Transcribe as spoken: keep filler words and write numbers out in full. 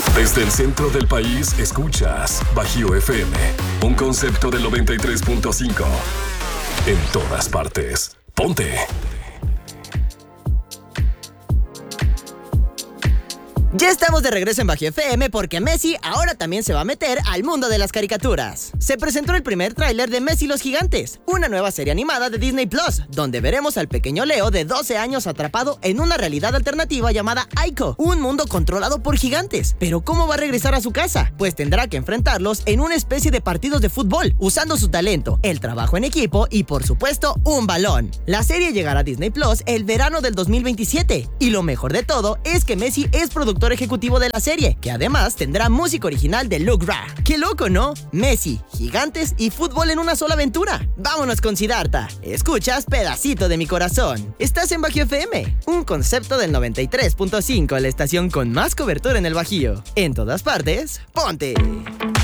Desde el centro del país escuchas Bajío F M, un concepto del noventa y tres punto cinco. En todas partes. Ponte. Ya estamos de regreso en Bajío F M porque Messi ahora también se va a meter al mundo de las caricaturas. Se presentó el primer tráiler de Messi y los Gigantes, una nueva serie animada de Disney Plus, donde veremos al pequeño Leo de doce años atrapado en una realidad alternativa llamada Ico, un mundo controlado por gigantes. Pero ¿cómo va a regresar a su casa? Pues tendrá que enfrentarlos en una especie de partidos de fútbol, usando su talento, el trabajo en equipo y, por supuesto, un balón. La serie llegará a Disney Plus el verano del dos mil veintisiete, y lo mejor de todo es que Messi es productor ejecutivo de la serie, que además tendrá música original de Luke Ra. ¡Qué loco!, ¿no? Messi, gigantes y fútbol en una sola aventura. ¡Vámonos con Siddhartha! Escuchas Pedacito de mi corazón. Estás en Bajío F M, un concepto del noventa y tres punto cinco, la estación con más cobertura en el Bajío. En todas partes, ¡ponte!